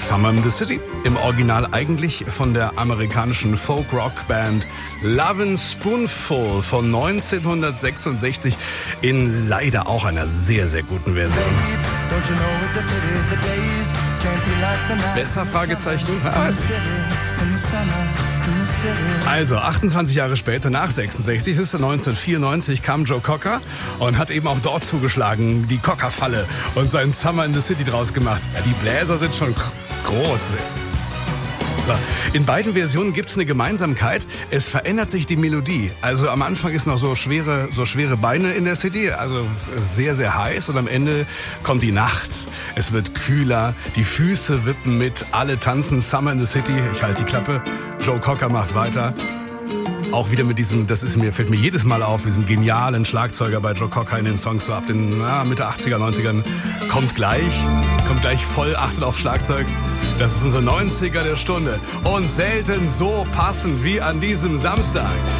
Summer in the City, im Original eigentlich von der amerikanischen Folk-Rock-Band Lovin' Spoonful von 1966 in leider auch einer sehr, sehr guten Version. Besser? Fragezeichen? Also, 28 Jahre später, nach 66, ist es 1994, kam Joe Cocker und hat eben auch dort zugeschlagen, die Cocker-Falle, und seinen Summer in the City draus gemacht. Ja, die Bläser sind schon groß. In beiden Versionen gibt's eine Gemeinsamkeit. Es verändert sich die Melodie. Also am Anfang ist noch so schwere Beine in der City, also sehr, sehr heiß, und am Ende kommt die Nacht. Es wird kühler, die Füße wippen mit, alle tanzen Summer in the City. Ich halte die Klappe. Joe Cocker macht weiter. Auch wieder mit diesem, fällt mir jedes Mal auf, diesem genialen Schlagzeuger bei Joe Cocker in den Songs so ab den Mitte 80er, 90ern. Kommt gleich voll, achtet auf Schlagzeug. Das ist unser 90er der Stunde. Und selten so passend wie an diesem Samstag.